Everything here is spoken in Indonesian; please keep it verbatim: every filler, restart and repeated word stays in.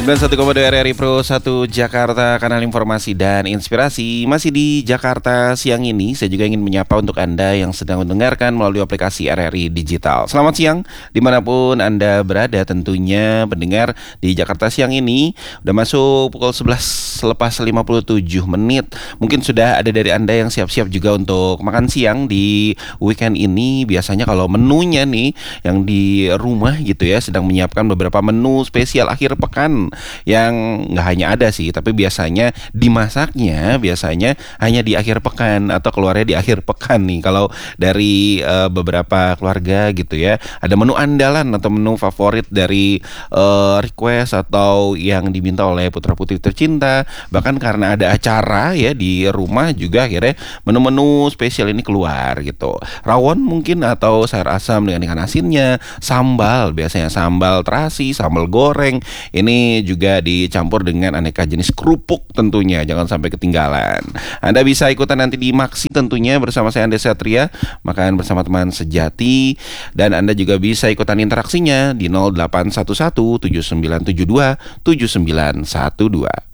sembilan puluh satu koma dua R R I Pro satu Jakarta, kanal informasi dan inspirasi. Masih di Jakarta siang ini, saya juga ingin menyapa untuk Anda yang sedang mendengarkan melalui aplikasi R R I Digital. Selamat siang, dimanapun Anda berada tentunya pendengar di Jakarta siang ini. Udah masuk pukul sebelas lepas lima puluh tujuh menit. Mungkin sudah ada dari Anda yang siap-siap juga untuk makan siang di weekend ini. Biasanya kalau menunya nih, yang di rumah gitu ya, sedang menyiapkan beberapa menu spesial akhir pekan yang nggak hanya ada sih, tapi biasanya dimasaknya biasanya hanya di akhir pekan atau keluarnya di akhir pekan nih. Kalau dari uh, beberapa keluarga gitu ya, ada menu andalan atau menu favorit dari uh, request atau yang diminta oleh putra-putri tercinta. Bahkan karena ada acara ya di rumah juga, akhirnya menu-menu spesial ini keluar gitu. Rawon mungkin atau sayur asam dengan ikan asinnya, sambal biasanya sambal terasi, sambal goreng. Ini juga dicampur dengan aneka jenis kerupuk tentunya, jangan sampai ketinggalan. Anda bisa ikutan nanti di Maksi tentunya bersama saya Ande Satria, makan bersama teman sejati. Dan Anda juga bisa ikutan interaksinya di nol delapan satu satu tujuh sembilan tujuh dua tujuh sembilan satu dua.